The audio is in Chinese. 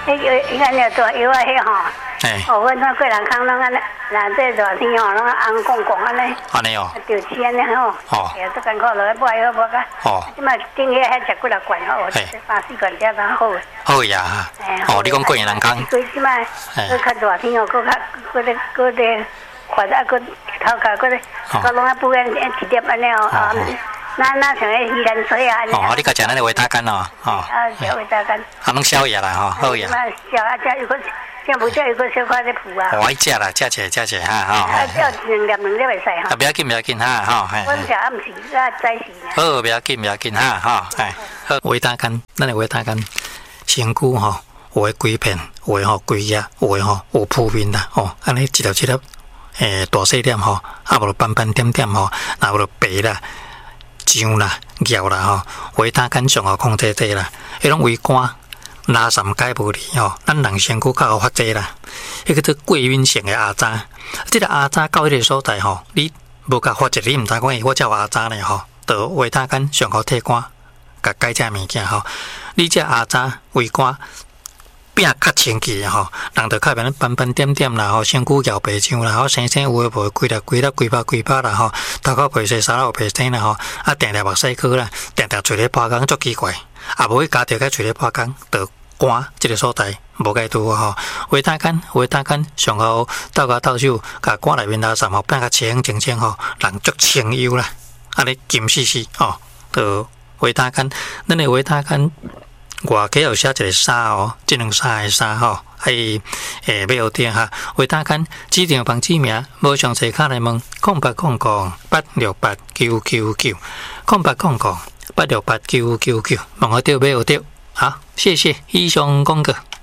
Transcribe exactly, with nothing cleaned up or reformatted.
迄个伊安尼大药啊，迄吼。 哎。 哦，阮那过人康拢安尼，那这热天吼，拢红光光安尼。 安尼哦。 着吃安尼吼。哦。哎呀，都艰苦落去买好无个。哦。即摆顶个遐食几粒罐吼，三四罐才当好。 好呀哈。哦，你讲过人康。 所以即摆，搁较热天哦，搁较搁咧搁咧。或者个头壳个咧，个拢啊补个一粒安尼哦，啊，那那像个鱼兰水啊。 哦，你甲食咱个维他干哦，哦。 啊，食维他干。 啊，拢消炎啦吼，好呀。 消啊，食有个，像无食有个小块咧补啊。 我食啦，食者食者哈吼。 啊，要两粒两粒袂使哈。 啊，不要紧不要紧哈吼。 阮食啊，毋是啊，早时。 好，不要紧不要紧哈吼，哎，好维他干，咱个维他干，身躯吼有诶几片，有诶吼几叶，有诶吼有铺面啦，哦，安尼一粒一粒。诶，大细点吼，啊无斑斑点点吼，啊无白啦、痒啦、咬啦吼，维他干上好控制体啦，迄种胃肝、拉三解无离吼，咱人身躯较好发济啦。迄个做过敏性诶阿渣，即个阿渣到迄个所在吼，你无甲发觉，你毋知讲诶，我有阿渣呢吼，就维他干上好替肝，甲解这物件吼，你这阿渣胃肝。变较清气吼，人着较变斑斑点点啦吼，身躯摇白痒啦，吼生生有诶无规粒规粒规巴规巴啦吼，头壳白细沙有白青啦吼，啊定定目屎壳啦，定定嘴咧破工足奇怪，啊无去加着个嘴咧破工，着肝即个所在无解拄吼，维他干维他干上好倒甲倒手，甲肝内面垃圾吼变较清清清吼，人足清幽啦，安尼金丝丝吼，着维他干，咱诶维他干。外加有写一个衫哦，即两衫的衫吼，还诶买顶哈，维他干指定房址名，无详细卡来问，空八空空八六八九九九，空八空空八六八九九九，问好着买好着，好，谢谢以上广告。